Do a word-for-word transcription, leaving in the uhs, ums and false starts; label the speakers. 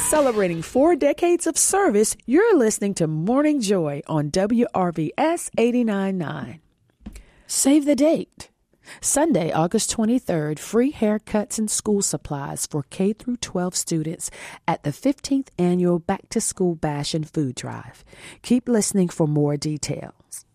Speaker 1: Celebrating four decades of service, you're listening to Morning Joy on W R V S eighty-nine point nine. Save the date. Sunday, August twenty-third, free haircuts and school supplies for K through twelve students at the fifteenth Annual Back to School Bash and Food Drive. Keep listening for more details.